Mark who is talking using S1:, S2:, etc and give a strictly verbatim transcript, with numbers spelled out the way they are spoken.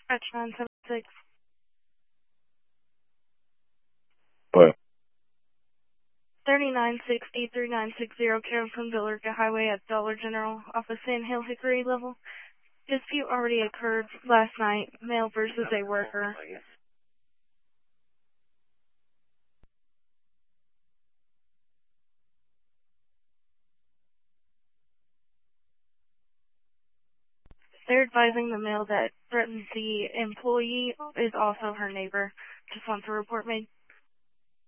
S1: Patch nine seven six.
S2: What?
S1: thirty-nine sixty, thirty-nine sixty, Karen from Billerica Highway at Dollar General off of Sand Hill Hickory level. Dispute already occurred last night, male versus a worker. They're advising the male that threatens the employee is also her neighbor. Just wants a report made.